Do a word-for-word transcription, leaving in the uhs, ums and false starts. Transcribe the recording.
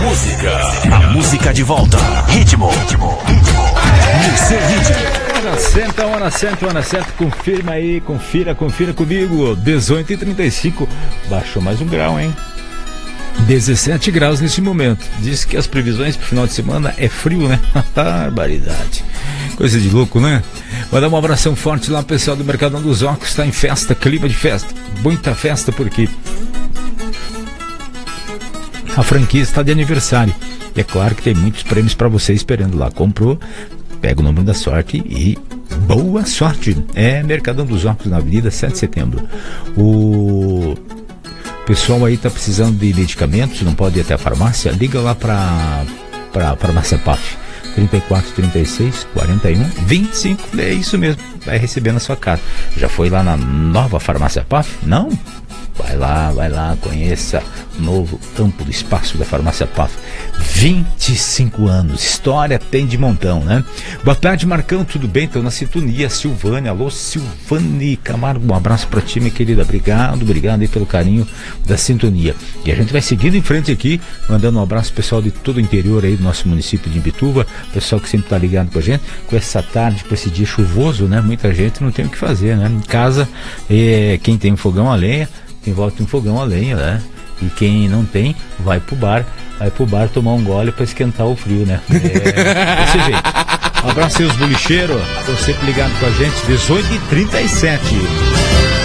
música. A música de volta. Ritmo. Ritmo. Ritmo. No seu ritmo. Hora certa, hora certa, hora certa. Confirma aí, confira, confira comigo. dezoito e trinta e cinco. Baixou mais um grau, hein? dezessete graus nesse momento. Diz que as previsões pro final de semana é frio, né? Barbaridade. Coisa de louco, né? Vou dar um abração forte lá, pessoal do Mercadão dos Óculos. Está em festa, clima de festa. Muita festa por aqui. A franquia está de aniversário. E é claro que tem muitos prêmios para você esperando lá. Comprou, pega o número da sorte e boa sorte. É Mercadão dos Óculos na Avenida sete de Setembro. O pessoal aí tá precisando de medicamentos, não pode ir até a farmácia, liga lá para para farmácia P A F. trinta e quatro, trinta e seis, quarenta e um, vinte e cinco. É isso mesmo, vai receber na sua casa. Já foi lá na nova farmácia P A F? Não? Vai lá, vai lá, conheça o novo amplo espaço da farmácia P A F. vinte e cinco anos, história tem de montão, né? Boa tarde, Marcão, tudo bem? Estou na sintonia. Silvânia, alô, Silvane Camargo, um abraço pra ti, minha querida. Obrigado, obrigado aí pelo carinho da sintonia. E a gente vai seguindo em frente aqui, mandando um abraço pro pessoal de todo o interior aí do nosso município de Imbituva, pessoal que sempre tá ligado com a gente, com essa tarde, com esse dia chuvoso, né? Muita gente não tem o que fazer, né? Em casa, é, quem tem um fogão a lenha, quem volta um fogão a lenha, né? E quem não tem, vai pro bar, vai pro bar tomar um gole pra esquentar o frio, né? É, desse jeito. Um abraço aí os bolicheiros, estão sempre ligados com a gente, dezoito e trinta e sete.